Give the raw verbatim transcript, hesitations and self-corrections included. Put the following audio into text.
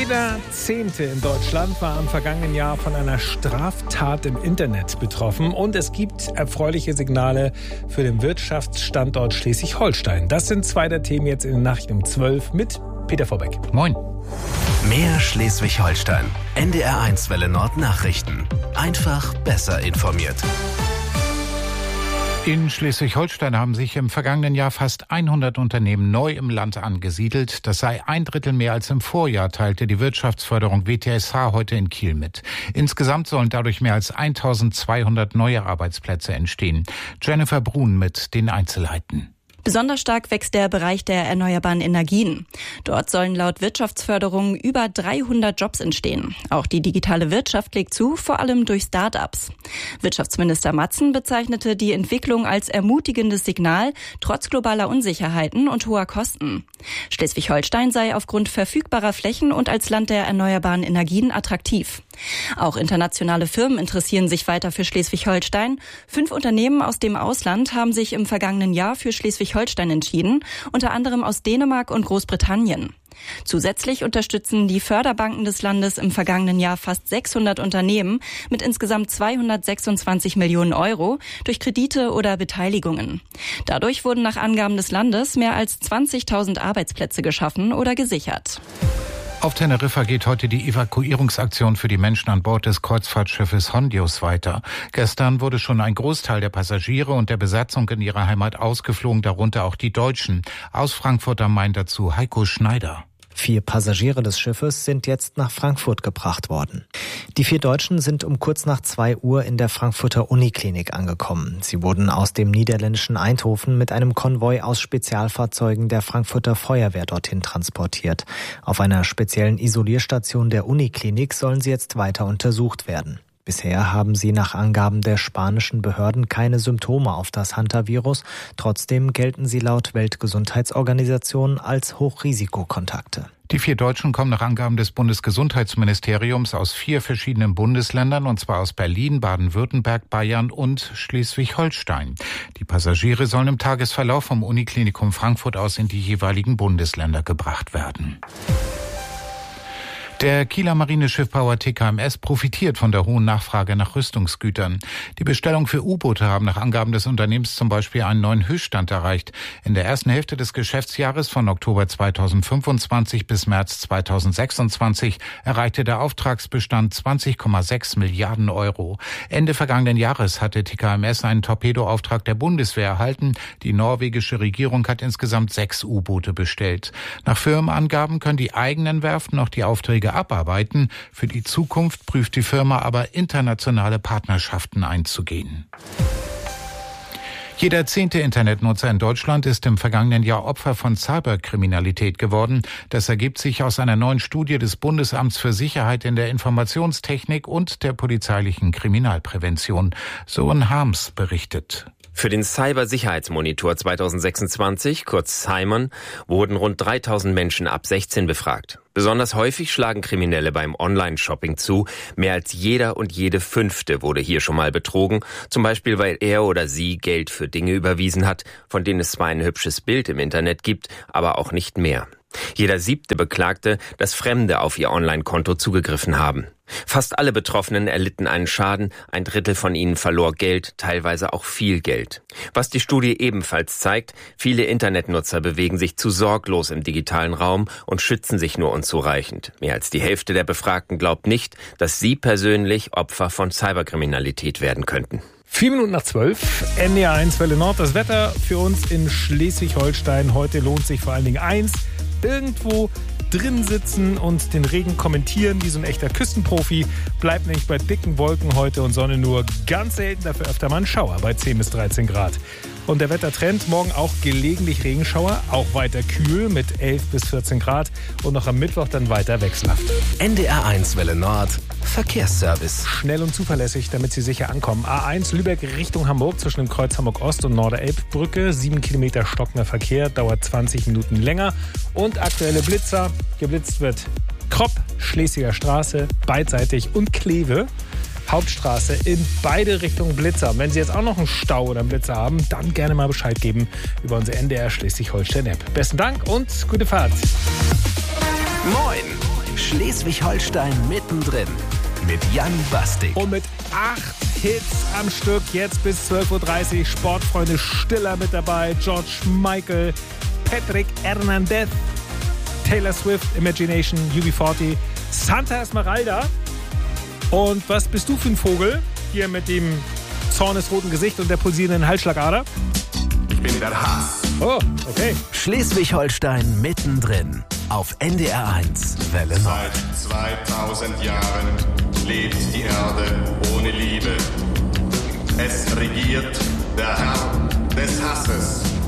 Jeder Zehnte in Deutschland war im vergangenen Jahr von einer Straftat im Internet betroffen. Und es gibt erfreuliche Signale für den Wirtschaftsstandort Schleswig-Holstein. Das sind zwei der Themen jetzt in den Nachrichten um zwölf mit Peter Vorbeck. Moin. Mehr Schleswig-Holstein. N D R eins Welle Nord Nachrichten. Einfach besser informiert. In Schleswig-Holstein haben sich im vergangenen Jahr fast hundert Unternehmen neu im Land angesiedelt. Das sei ein Drittel mehr als im Vorjahr, teilte die Wirtschaftsförderung W T S H heute in Kiel mit. Insgesamt sollen dadurch mehr als eintausendzweihundert neue Arbeitsplätze entstehen. Jennifer Brun mit den Einzelheiten. Besonders stark wächst der Bereich der erneuerbaren Energien. Dort sollen laut Wirtschaftsförderung über dreihundert Jobs entstehen. Auch die digitale Wirtschaft legt zu, vor allem durch Start-ups. Wirtschaftsminister Matzen bezeichnete die Entwicklung als ermutigendes Signal, trotz globaler Unsicherheiten und hoher Kosten. Schleswig-Holstein sei aufgrund verfügbarer Flächen und als Land der erneuerbaren Energien attraktiv. Auch internationale Firmen interessieren sich weiter für Schleswig-Holstein. Fünf Unternehmen aus dem Ausland haben sich im vergangenen Jahr für Schleswig-Holstein entschieden, unter anderem aus Dänemark und Großbritannien. Zusätzlich unterstützen die Förderbanken des Landes im vergangenen Jahr fast sechshundert Unternehmen mit insgesamt zweihundertsechsundzwanzig Millionen Euro durch Kredite oder Beteiligungen. Dadurch wurden nach Angaben des Landes mehr als zwanzigtausend Arbeitsplätze geschaffen oder gesichert. Auf Teneriffa geht heute die Evakuierungsaktion für die Menschen an Bord des Kreuzfahrtschiffes Hondius weiter. Gestern wurde schon ein Großteil der Passagiere und der Besatzung in ihre Heimat ausgeflogen, darunter auch die Deutschen. Aus Frankfurt am Main dazu Heiko Schneider. Vier Passagiere des Schiffes sind jetzt nach Frankfurt gebracht worden. Die vier Deutschen sind um kurz nach zwei Uhr in der Frankfurter Uniklinik angekommen. Sie wurden aus dem niederländischen Eindhoven mit einem Konvoi aus Spezialfahrzeugen der Frankfurter Feuerwehr dorthin transportiert. Auf einer speziellen Isolierstation der Uniklinik sollen sie jetzt weiter untersucht werden. Bisher haben sie nach Angaben der spanischen Behörden keine Symptome auf das Hantavirus. Trotzdem gelten sie laut Weltgesundheitsorganisation als Hochrisikokontakte. Die vier Deutschen kommen nach Angaben des Bundesgesundheitsministeriums aus vier verschiedenen Bundesländern, und zwar aus Berlin, Baden-Württemberg, Bayern und Schleswig-Holstein. Die Passagiere sollen im Tagesverlauf vom Uniklinikum Frankfurt aus in die jeweiligen Bundesländer gebracht werden. Der Kieler Marineschiffbauer T K M S profitiert von der hohen Nachfrage nach Rüstungsgütern. Die Bestellungen für U-Boote haben nach Angaben des Unternehmens zum Beispiel einen neuen Höchststand erreicht. In der ersten Hälfte des Geschäftsjahres von Oktober zweitausendfünfundzwanzig bis März zweitausendsechsundzwanzig erreichte der Auftragsbestand zwanzig Komma sechs Milliarden Euro. Ende vergangenen Jahres hatte T K M S einen Torpedoauftrag der Bundeswehr erhalten. Die norwegische Regierung hat insgesamt sechs U-Boote bestellt. Nach Firmenangaben können die eigenen Werften noch die Aufträge abarbeiten. Für die Zukunft prüft die Firma aber, internationale Partnerschaften einzugehen. Jeder zehnte Internetnutzer in Deutschland ist im vergangenen Jahr Opfer von Cyberkriminalität geworden. Das ergibt sich aus einer neuen Studie des Bundesamts für Sicherheit in der Informationstechnik und der polizeilichen Kriminalprävention. Sohn Harms berichtet. Für den Cybersicherheitsmonitor zweitausendsechsundzwanzig, kurz Simon, wurden rund dreitausend Menschen ab sechzehn befragt. Besonders häufig schlagen Kriminelle beim Online-Shopping zu. Mehr als jeder und jede Fünfte wurde hier schon mal betrogen. Zum Beispiel, weil er oder sie Geld für Dinge überwiesen hat, von denen es zwar ein hübsches Bild im Internet gibt, aber auch nicht mehr. Jeder Siebte beklagte, dass Fremde auf ihr Online-Konto zugegriffen haben. Fast alle Betroffenen erlitten einen Schaden, ein Drittel von ihnen verlor Geld, teilweise auch viel Geld. Was die Studie ebenfalls zeigt, viele Internetnutzer bewegen sich zu sorglos im digitalen Raum und schützen sich nur unzureichend. Mehr als die Hälfte der Befragten glaubt nicht, dass sie persönlich Opfer von Cyberkriminalität werden könnten. Vier Minuten nach zwölf, N D R eins Welle Nord. Das Wetter für uns in Schleswig-Holstein heute lohnt sich vor allen Dingen eins: irgendwo drin sitzen und den Regen kommentieren wie so ein echter Küstenprofi. Bleibt nämlich bei dicken Wolken heute und Sonne nur ganz selten, dafür öfter mal ein Schauer bei zehn bis dreizehn Grad. Und der Wettertrend, morgen auch gelegentlich Regenschauer, auch weiter kühl mit elf bis vierzehn Grad und noch am Mittwoch dann weiter wechselhaft. N D R eins Welle Nord Verkehrsservice. Schnell und zuverlässig, damit Sie sicher ankommen. A eins Lübeck Richtung Hamburg zwischen dem Kreuz Hamburg Ost und Norderelbbrücke. sieben Kilometer stockender Verkehr, dauert zwanzig Minuten länger. Und aktuelle Blitzer. Geblitzt wird Kropp, Schlesinger Straße, beidseitig und Kleve. Hauptstraße in beide Richtungen Blitzer. Und wenn Sie jetzt auch noch einen Stau oder einen Blitzer haben, dann gerne mal Bescheid geben über unsere N D R Schleswig-Holstein-App. Besten Dank und gute Fahrt. Moin! Schleswig-Holstein mittendrin mit Jan Bastik. Und mit acht Hits am Stück, jetzt bis zwölf Uhr dreißig. Sportfreunde Stiller mit dabei, George Michael, Patrick Hernandez, Taylor Swift, Imagination, U B vierzig, Santa Esmeralda. Und was bist du für ein Vogel? Hier mit dem zornesroten Gesicht und der pulsierenden Halsschlagader. Ich bin der Hass. Oh, okay. Schleswig-Holstein mittendrin auf N D R eins Welle Nord. Seit zweitausend Jahren lebt die Erde ohne Liebe. Es regiert der Herr des Hasses.